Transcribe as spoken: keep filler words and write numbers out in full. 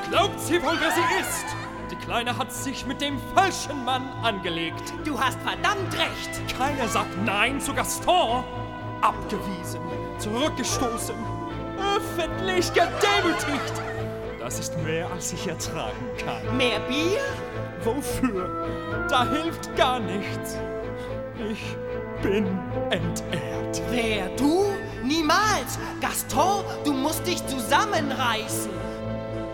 Glaubt sie wohl, wer sie ist? Die Kleine hat sich mit dem falschen Mann angelegt. Du hast verdammt recht. Keiner sagt Nein zu Gaston. Abgewiesen, zurückgestoßen, öffentlich gedemütigt. Das ist mehr, als ich ertragen kann. Mehr Bier? Wofür? Da hilft gar nichts. Ich bin entehrt. Wer, du? Niemals! Gaston, du musst dich zusammenreißen.